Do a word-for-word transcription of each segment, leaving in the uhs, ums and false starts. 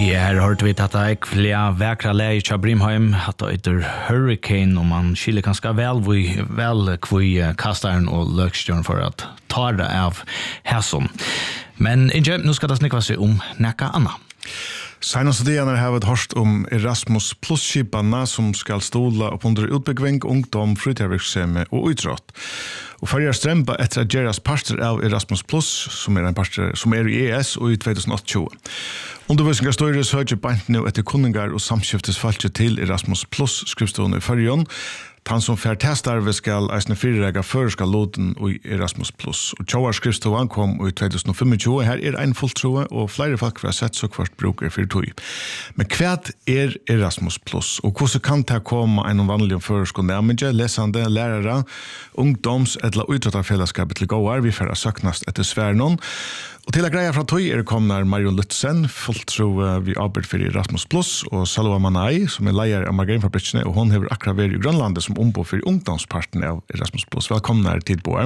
Ja, her hørte vi tatt jeg flere vekra leie i Brimheim, at det heter Hurricane, og man skiller ganske vel vel kvui kastaren og løkstjøren for at ta det av hæsson. Men ikke, nå skal det snikva seg om nekka anna. Senaste dagarna har vi hört om Erasmus Plus-skiparna som ska stola upp under utbyggving, ungdom, fritidsverksamhet och idrott. Och följer strämpa efter att göras parter av Erasmus Plus som är en parter som är i E S och i tjugohundratjugo. Undervisningar står i söker bant nu efter kunningar och samskiftesfallet till Erasmus Plus skrivstående i färgen. Han som fær testarve skal eisne fyrrega føreska loten og Erasmus Plus. Og tjauar skrivståan kom i tjugohundrafemtjugo. Her er ein fulltroe og flere folk har sett så kvart bruker for tog. Men kvært er Erasmus Plus? Og hvordan kan det komme en vanlig føreska nærmenge, lesande, lærere, ungdoms- eller utrettarfellesskapet til gåar? Vi får søknast etter svernon. Og til å greia fra tog er kommet Marion Lutzen, fulltro vi arbeid for Erasmus Plus, og Salwa Manai, som er leier av Margarinfabrikkene, og hun har akkurat vært i Grønlandet som ombord for ungdomsparten av Erasmus Plus. Velkommen her til Båre.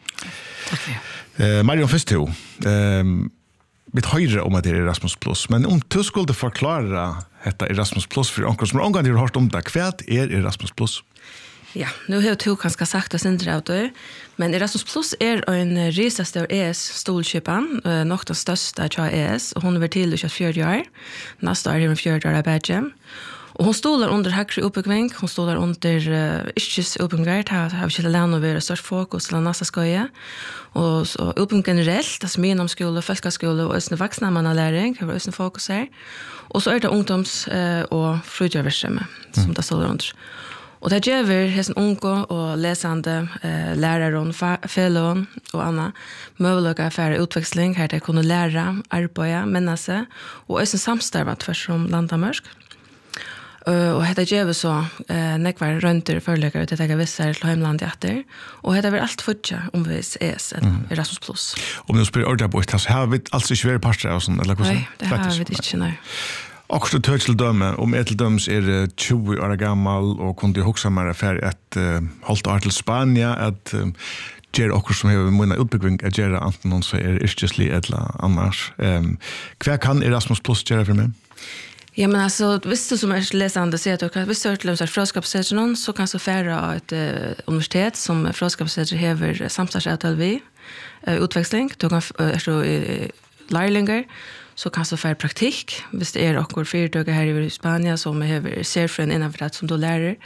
Takk for det. Eh, Marion, først til eh, litt høyre om at det er Erasmus Plus, men om du skulle forklare dette Erasmus Plus for onker som har omgang til å ha hørt om det, hva er Erasmus Plus? Ja, nu har jag kanske sagt det sen av det, men Erasmus Plus är en risaste av E S stolskipan, eh, nog den största av E S, och hon är till i fjärde år. Nästa år är hon fjärde år av Belgium. Och hon stolar under högre uppbyggning, hon stolar under uh, yrkes uppbyggningar, har har vi lärt att vara störst fokus till nästa skoja. Och så uppbyggning generellt, alltså menomskola, folkskola och ösna vuxna mannaläring, har vi ösna fokus här. Och så är det ungdoms uh, och fritidsverksamhet som mm. det stolar under. Och det gör vi hos unga och läsande eh, lärare, fellow och andra möjliga för utväxling här där kunna lära, arbeta, minna sig och är samstarvat för som landamörsk. Uh, och det gör vi så eh, nekvar rönter föreläggare till att jag visar till hemland efter. Och det är allt fortsatt om vi E S, mm. Erasmus Plus. Om du spelar ordet på ett, har vi alltså inte varit parter av sånt? Eller nej, det har vi inte, nej. Också till till döme om ett döms är tjugo år gammal och kunde huxa mer för ett uh, halt år till Spanien att uh, ger också som har mina utbygging att göra anton så är istesli eller annars. Ehm kvar kan Erasmus Plus göra för mig? Ja, men alltså, visst du som är läsande ser att du kan, visst du har till en frågskapssättning så kan så färra ett uh, universitet som frågskapssättning häver samstadsavtal vi uh, utväxling. Du kan uh, så uh, lärlingar så kan så för praktik. Visst det är också fyrdagar här i Spanien som behöver ser för en innanför det som du lär.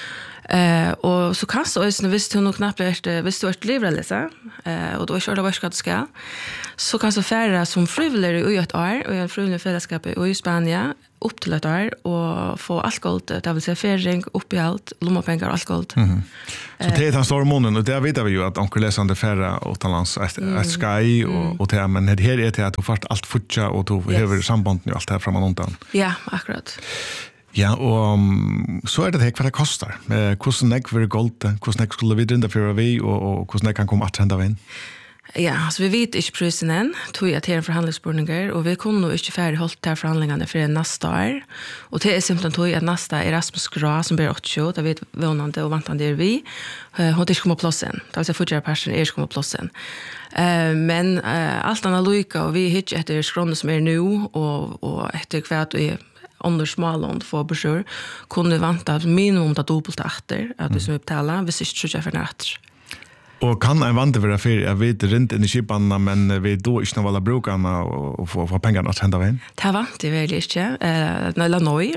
Eh och så kan så också visst du nog knappt är visst du är livrelesa eh och då kör det vad ska du ska. Så kan så färra som frivillig i ett år och en frivillig fällskap i Spanien upp till ett år och få alkohol det vill säga färring upp i allt lommapengar alkohol. Mm. Så det är den stora månen och det vet vi ju att onkel läsande färra utomlands ett sky och och det men det här är det att du fast allt futcha och du behöver samband nu allt här framan undan. Ja, akkurat. Ja, og um, så er det det hva det koster. Eh, hvordan jeg vil golde, hvordan jeg skulle videre for vi, og, og hvordan jeg kan komme at hende av inn. Ja, altså vi vet ikke prisen enn, tog jeg til en forhandlingsspurninger, og vi kunne ikke ferdig holdt til forhandlingene for neste år. Og det er simpelthen tog at neste Erasmus Gra, som blir åttio, da vet vi vannende og vantende er vi, uh, hun ikke kommer plass inn. Da vil jeg fortsatt personen er ikke kommer plass inn. Uh, men uh, alt annet lykke, og vi hittar etter skrånene som er nå, og, og etter hvert vi under smalond för besör kunde vänta minimum att dubbelt efter att det som upptala hvis inte så för natt. Och kan en vante vara för jag vet rent i skipanna men vi då inte några brukarna och få få pengarna att hända in. Det var det väl inte eh eller noi.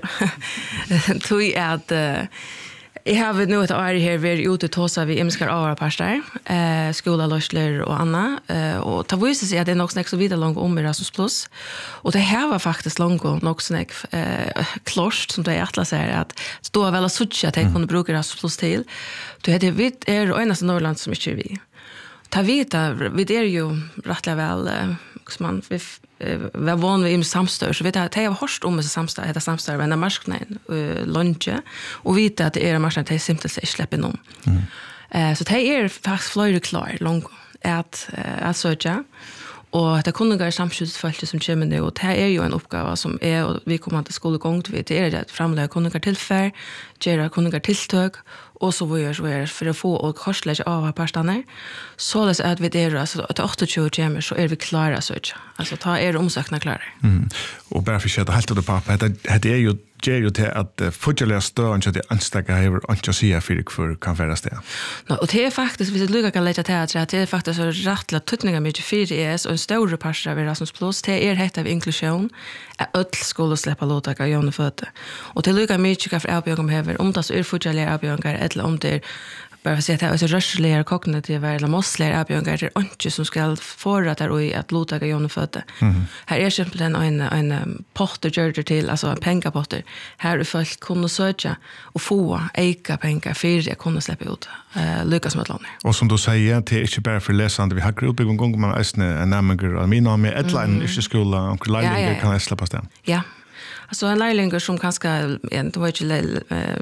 Tog är att jag har nu ett år här vi ute tosa vi imskar avra pastor eh skola lösler och Anna eh och ta visa sig att det är nog snäck så vidare långt om Erasmus Plus och det här var faktiskt långt nog snäck eh klost som det är att säga att stå väl att switcha att kunna bruka Erasmus Plus till då heter vi är enaste Norrland som inte vi ta vita vi är ju rättla väl som man vi var van vi i samstör så vet jag att jag har hört om det samstör heter samstör men marknaden lunch och vita att det är marknaden det simpelt sig släpper någon. Mm. Eh så det är faktiskt flöjde klar långt att att söka och det kunde gå samskjutsfält som kommer nu och det är ju en uppgåva som är och vi kommer att skola gång till det är det framlägga kunde tillfär göra kunde tilltag och så vad gör så är för att få och korslägga av partarna så det är att vi det alltså att åttiotvå timmar så är vi klara så alltså ta er omsökna klara. Mm. Och bara för att helt det pappa det det är ju ger ju till att fotjaliga stön så det anstäcka över och se för det för kan vara det. No, och det är faktiskt vi lyckas kan lägga till att det är faktiskt så rättla tutningar mycket för det är en stor part av Erasmus plus det är heter av inklusion att öll skulle släppa låta gå Janne fötte. Och det lyckas mycket för avbjörgom häver om det så är fotjaliga avbjörgar eller om det bara för att det är så rörsliga kognitiva eller måsliga avbjörgar det är inte som ska få att det att låta gå Janne fötte. Här är simpelt en en en potter gör till alltså en pengapotter. Här är folk kunna söka och få eika pengar för att kunna släppa ut eh lyckas med lån. Och som du säger det är inte bara för läsande vi har grupp en gång man är en nämligen av min namn ett line i skolan och lärlingar kan släppa stäm. Ja. Alltså en lärlingar som kanske en det var inte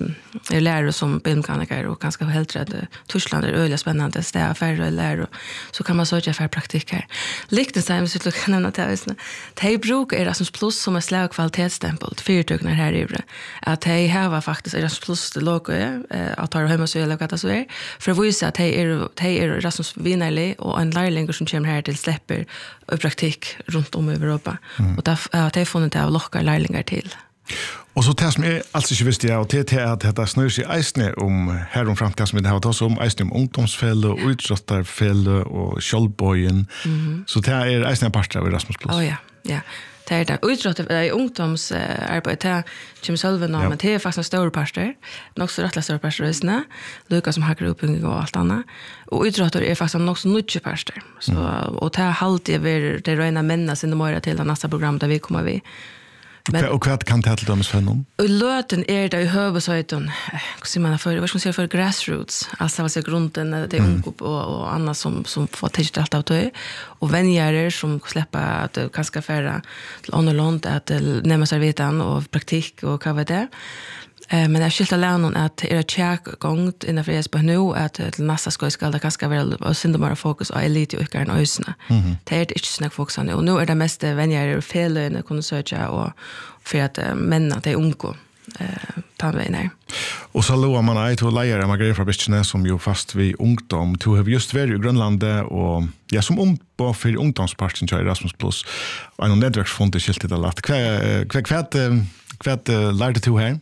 är lärare som bilmekaniker och kanske helt rädd Tyskland är öliga spännande det är färre lärare så kan man söka för praktik här. Liechtenstein så kan nämna det visst. De brukar Erasmus plus som en slag kvalitetsstämpel fyrtöknar här i det. Att de har faktiskt Erasmus plus det logo att ta hemma så eller vad så är för att visa att de är de är Erasmus vinnarlig och en lärling som kommer här till släpper i praktik runt om i Europa och där har de funnit att locka lärlingar till. Och så tas med alltså inte visste jag och det är att detta snurrar sig eisne om här om framtiden som det har tagit om eisne om ungdomsfälle och utsättarfälle och Kjolbojen. Så det är eisne part av Erasmus plus. Oh ja, ja. Det är det utsättar ungdomsarbete det Jim Sullivan men det är faktiskt en stor parter. Nog så rättla stor parter visna. Lucas som hackar upp och allt annat. Och utsättar är faktiskt nog så mycket parter. Så och det har alltid varit det rena männa sin morgon till nästa program där vi kommer vi. Men och vad kan det till dem för någon? Och löten är det i huvudsaken. Hur ser man för vad ska man säga för grassroots alltså vad är grunden det är ung och och annat som som får täcka allt av det och vänjare som släppa att kanske färra till annorlunda att nämna sig vetan och praktik och vad vet det. Eh men jag skulle lära att är det check gångt i när jag på nu att nästa ska ska det kanske vara synda mer fokus på elite och kan ösna. Det är inte snack fokus nu och nu är det mest vänjare fel när kunna söka och för att män att det är unga eh ta med nej. Och så lovar man att lära Margareta från business som ju fast vi ungdom to have just varit i Grönland och ja som om på för ungdomsparten i Erasmus plus och en nätverksfond det skilt det lätt. Kvad kvad kvad lärde du här?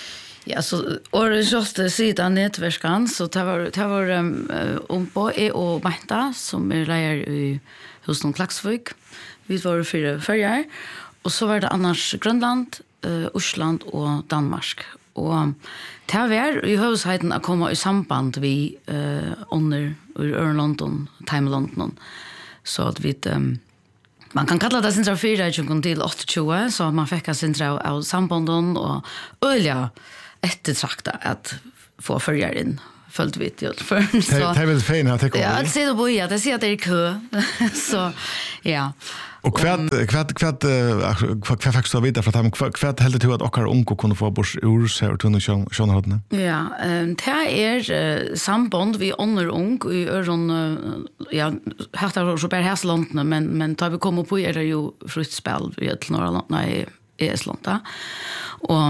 Ja, så ordet sidan nätverkan så det var det var om på e och Marta som är lärare i Huston Klaxvik. Vi var för förra och så var det annars Grönland, uh, Island och Danmark. Och det var i huvudsaken att komma i samband vi uh, under ur London, Time London. Så att vi um, man kan kalla det sin fyra till åttiotvå så man fick sin av sambanden och ölja eftertrakta att få följa in följt vitt ju för så det är väl fint att det kommer. Ja, det ser du boja, det ser att det är kö. Så ja. Och kvad kvad kvad kvad faktiskt så vidare för att han kvad helt till att och unga kunde få bort ur så att hon sjön sjön hade. Ja, det är samband vi under ung i öron ja, har så bara Häslandne men men tar vi kommer på är det ju fruktspel i ett norra nej i Estland. Och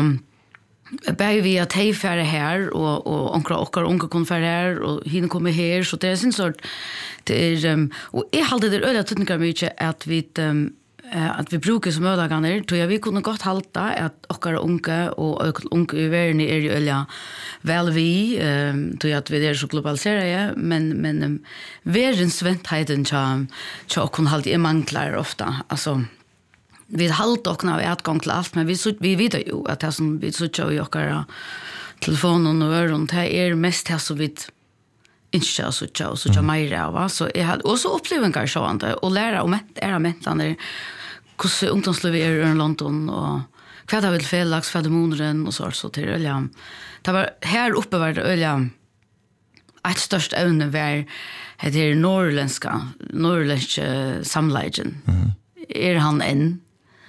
bäg vi att hej för det här och och onkla och onkel kom för här och hin kommer här så det är sin sort det är um, och jag hade det öde tekniker mycket att vi um, att vi brukar som ödaganer då jag vi kunde gott halta att och onkel och onkel i världen är ju öliga väl vi um, då att vi är så globaliserade men men um, världens sventheten charm så kan halt i manglar ofta alltså vi halt och när vi utgång till allt men vi så vi vet ju att det som vi så tjå och våra telefoner och öron det är mest här så vitt inte så tjå så tjå mer va så jag hade också upplevelser så anta och lära om ett är mentande hur ungdomsliv är i London och vad det vill felax för demonen och så så till öliga det var här uppe var det öliga ett störst ämne var det är norrländska norrländska samlägen är han en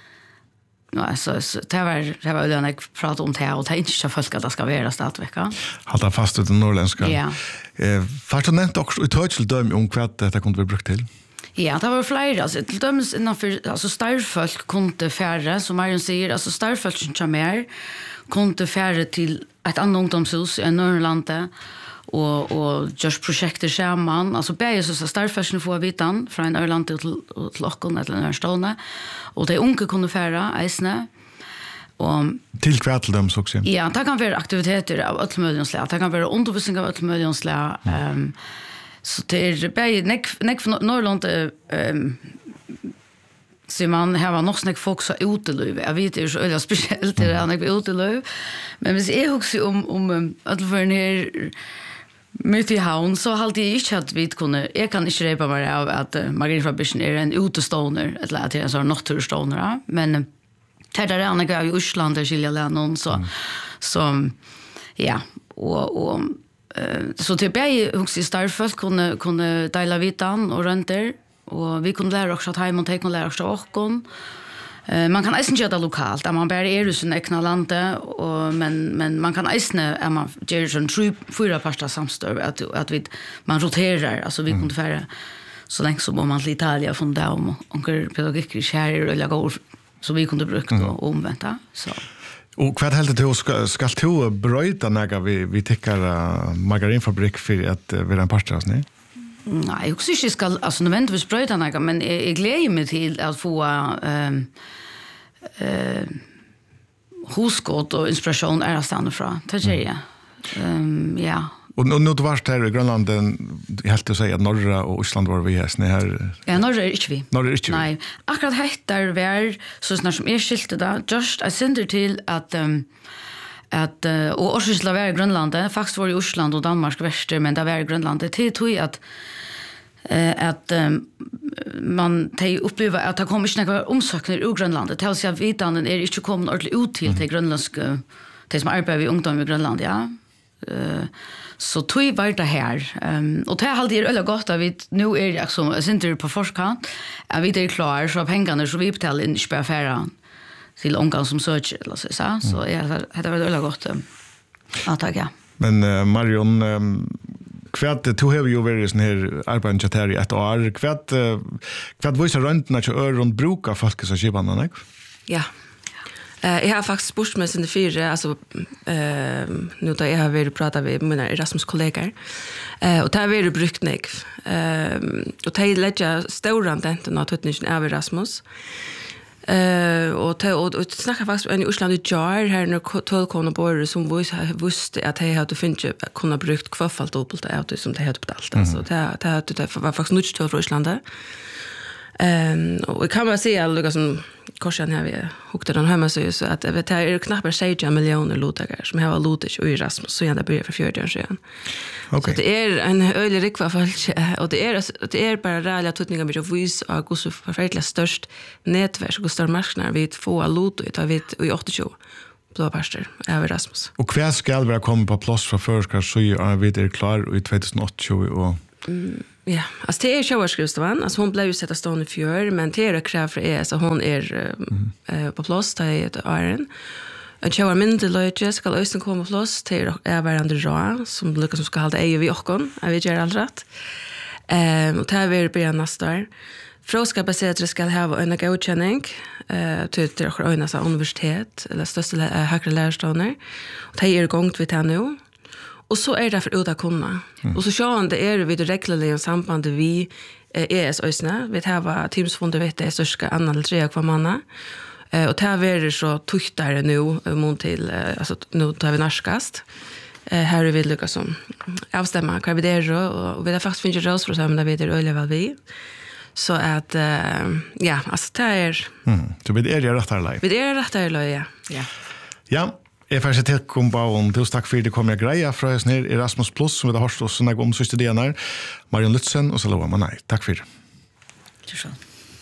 ja så det var det var den jag pratade om det och det är inte så folk att det ska vara stadvecka. Hålla fast vid den norrländska. Ja. Eh fast du nämnt också i Tyskland döm om vad det kunde bli brukt till. Ja, det var flere. Altså, til dømes innenfor, altså starfolk kunde færre, som Marion sier, altså starfolk som kommer mer, kunde færre til et annet ungdomshus i Nørlandet, og, og gjørs prosjekter sammen. Altså, begge så starfolkene får vitan fra en Ørland til, til Åkken eller en Ørstående, og de unge kunne færre, eisene. Og, til hva til dem, så også? Ja, det kan være aktiviteter av øtlemødjonslæg, det kan være undervisning av øtlemødjonslæg, um, så det er bare, nek for Norrland, um, så man har nok snakk folk som er uteløy. Jeg vet det er så øyelig spesielt, det er nek uteløy. Men hvis jeg husker om, om um, øtlemødjonslæg her, mitt i havn, så halte jeg ikke at vi kunne, jeg kan ikke reipa meg av at uh, Margrethe Fabrischen er en uteståner, eller at det er en sånn naturståner, men uh, det er det jeg i Osland, der skiljer jeg noen, så, mm. så ja, og, og uh, så til jeg husker i starfolk kunne, kunne deila vitan og rønter, og vi kunne lære også at heim og de kunne lære også åkken. Uh, man kan eisen gjøre det lokalt, at man bare er i sin ekne landet, og, men, men man kan eisen, at man gjør sånn tru, fyra parter samstøv, at, at vi, man roterer, altså vi mm. kunne fære så lenge som om man til Italia, for det om onker pedagogikker kjærer, eller går så vi kunde brukt mm. och omvänta så. Och vad helt det ska ska du bröta när vi vi tycker uh, margarinfabrik för att uh, vara en partner nej? Nej, jag skulle inte ska alltså nödvändigtvis bröta när men jag, jag gläder mig till att få ehm eh huskott och inspiration är stanna från. Det är jag. Ehm ja. Och nu nu var det här i Grönland, helt att säga att norra och Island var vi här. här. Ja, norra är inte vi. Norra är inte vi. Nej, akkurat hettar var så snart som är skilt det just I sender till att um, att uh, och Orsla var i Grönland, faktiskt var i Island och Danmark värst, men det var i Grönland. Det tror jag att uh, att um, man te upplever att det kommer inte några omsökningar ur Grönland. Det vill säga att vitanden är inte kommit ordentligt ut till till grönländska till som arbetar vid ungdom i Grönland, ja. Uh, så tog var det här um, och det har alltid är gott att vi nu är det som jag sitter på forskant att vi är klar så pengarna så vi betalar in i affären till ungdom som söker eller så så så ja det var väldigt gott att ta ja. Men uh, Marion um, kvärt du har ju varit sån här arbetschatter i ett år kvärt uh, kvärt visar runt när jag runt brukar folk så skibarna nej. Ja. Uh, jag har faktiskt spurt mig sen det fyra, alltså uh, nu då jag har varit pratat med mina Erasmus-kollegor. Uh, och det har varit brukt mig. Uh, och det har lägga stora antenten av tutningen av Erasmus. Uh, och det och, och snackar faktiskt en i Osland i jar här när tolkona bor som visste att det hade funnits kunna brukt kvaffalt dubbelt av det som det hade betalt. Mm. Alltså det det det var faktiskt nytt till Ryssland. Ehm um, och kan man se alltså som korsen här vi hukte den hemma så så att det är knappt sex miljoner lotagare som har lotat i Erasmus så jag börjar för fjärde år sedan. Okej. Så det är en ölig rik för folk och det är det är bara räliga tutningar med vis och hur så förfärligt störst nätverk och stor marknad vi få lot och vi i åttio blå pastor av Erasmus. Och kvar ska vi komma på plats för förskar så är vi där klar i tjugoåtta och mm. Ja, alltså det är Sjövarskrivstovan. Alltså hon blev ju sätta stånd i fjör, men det är det kräv för er, så hon är mm. uh, på plats där i ett åren. En tjauar mindre löjtje skal östen komma på plats till är varandra rå, som lyckas som ska hålla ej vid åkon, jag vet göra allt rätt. Um, och det här vill börja nästa år. Fråskapet säger att det ska ha en godkänning uh, till det är universitet eller största uh, högre lärarstånder. Och det är igång vid det nu. Och så är det för att kunna. Mm. Och så sjön det är vi det regelliga samband vi eh, E S-ösna. Vi har teamsfonder vet det största annan eller tre kvar manna. Eh, och det här är det så tuktare nu mot till eh, alltså nu tar vi narskast. Eh, här är vi lyckas som avstämma vad vi det och, och vi har faktiskt finns rås för så där vi det öliga väl vi. Så att eh, ja, alltså det är mm. Så vi är det rätt här live. Vi är rätt här live, ja. Ja. Ja. Jeg får ikke tilkom på om tusen takk for det kom jeg greia fra oss ned Erasmus Plus, som vi har hørt oss sånn om siste delen her. Marion Lutzen og Salova Manai. Takk for det. Tusen.